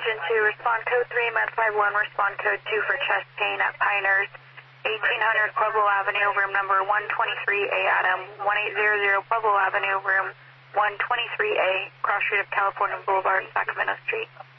Engine 2, respond code 3, Med 51, respond code 2 for chest pain at Piners, 1800 Pueblo Avenue, room number 123A, Adam, 1800 Pueblo Avenue, room 123A, cross street of California Boulevard, Sacramento Street.